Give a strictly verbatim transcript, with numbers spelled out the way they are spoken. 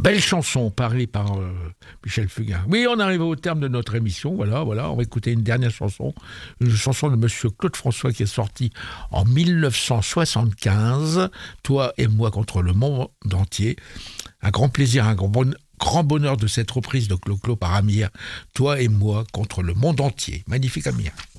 Belle chanson parlée par euh, Michel Fugain. Oui, on arrive au terme de notre émission. Voilà, voilà, on va écouter une dernière chanson. Une chanson de Monsieur Claude François qui est sortie en mille neuf cent soixante-quinze. Toi et moi contre le monde entier. Un grand plaisir, un grand, bon, grand bonheur de cette reprise de Clo-Clo par Amir. Toi et moi contre le monde entier. Magnifique Amir.